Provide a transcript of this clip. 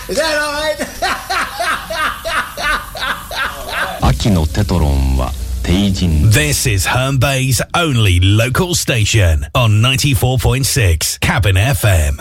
Is that alright? 秋のテトロンは帝人。 This is Herne Bay's only local station on 94.6 Cabin FM.